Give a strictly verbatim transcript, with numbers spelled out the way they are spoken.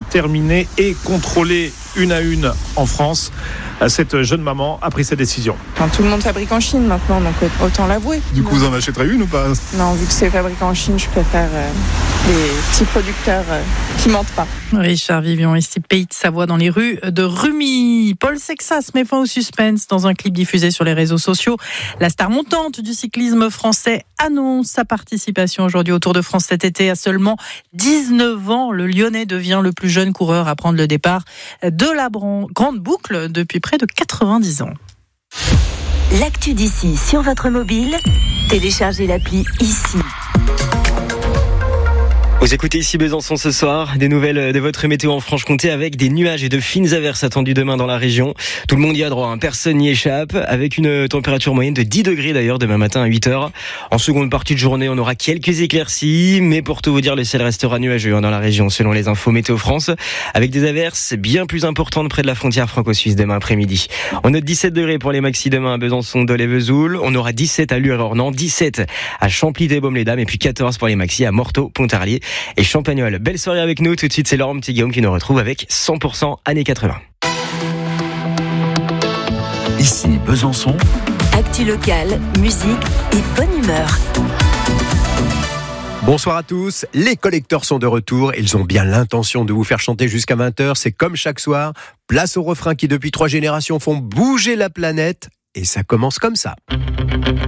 terminés et contrôlés une à une en France. Cette jeune maman a pris sa décision. Enfin, tout le monde fabrique en Chine maintenant, donc autant l'avouer. Du coup, vous en achèterez une ou pas ? Non, vu que c'est fabriqué en Chine, je préfère euh, les petits producteurs euh, qui mentent pas. Richard Vivian, ici Pays de Savoie, dans les rues de Rumilly. Paul Sexas met fin au suspense dans un clip diffusé sur les réseaux sociaux. La star montante du cyclisme français annonce sa participation aujourd'hui au Tour de France cet été. À seulement dix-neuf ans, le Lyonnais devient le plus jeune coureur à prendre le départ de la grande boucle depuis près de quatre-vingt-dix ans. L'actu d'ici sur votre mobile, téléchargez l'appli ici. Vous écoutez ici Besançon ce soir, des nouvelles de votre météo en Franche-Comté avec des nuages et de fines averses attendues demain dans la région. Tout le monde y a droit, hein. Personne n'y échappe, avec une température moyenne de dix degrés d'ailleurs demain matin à huit heures. En seconde partie de journée, on aura quelques éclaircies, mais pour tout vous dire, le ciel restera nuageux hein, dans la région selon les infos Météo France, avec des averses bien plus importantes près de la frontière franco-suisse demain après-midi. On note dix-sept degrés pour les maxi demain à Besançon, Dole et Vesoul. On aura dix-sept à Lure-et-Ornans, dix-sept à Champly-des-Baumes-les-Dames et puis quatorze pour les maxi à Morteau, Pontarlier et Champagnole. Belle soirée avec nous. Tout de suite, c'est Laurent Petit-Guillaume qui nous retrouve avec cent pour cent années quatre-vingts. Ici Besançon. Actu locale, musique et bonne humeur. Bonsoir à tous, les collecteurs sont de retour, ils ont bien l'intention de vous faire chanter jusqu'à vingt heures, c'est comme chaque soir, place aux refrains qui depuis trois générations font bouger la planète, et ça commence comme ça.